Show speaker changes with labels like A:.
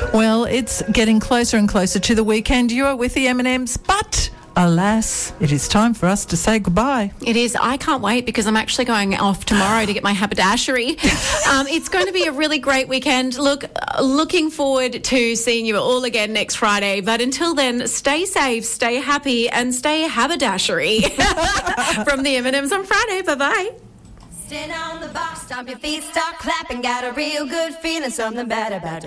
A: Well, it's getting closer and closer to the weekend. You are with the M&Ms, but alas, it is time for us to say goodbye.
B: It is. I can't wait because I'm actually going off tomorrow to get my haberdashery. It's going to be a really great weekend. Looking forward to seeing you all again next Friday. But until then, stay safe, stay happy, and stay haberdashery. From the M&Ms on Friday. Bye-bye.
C: Stand on the box, stomp your feet, start clapping. Got a real good feeling, something bad about to